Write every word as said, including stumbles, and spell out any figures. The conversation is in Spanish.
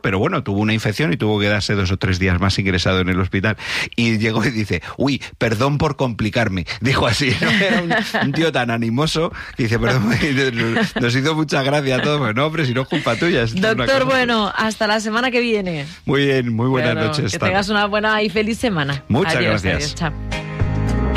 pero bueno, tuvo una infección y tuvo que darse dos o tres días más ingresado en el hospital. Y llegó y dice, uy, perdón por complicarme. Dijo así, ¿no? Era un, un tío tan animoso que dice, perdón, nos hizo mucha gracia a todos. Pues no, hombre, si no es culpa tuya. Es Doctor, bueno, hasta la semana que viene. Muy bien, muy buenas bueno, noches. Que tengas una buena y feliz semana. Muchas adiós, gracias. Adiós, chao.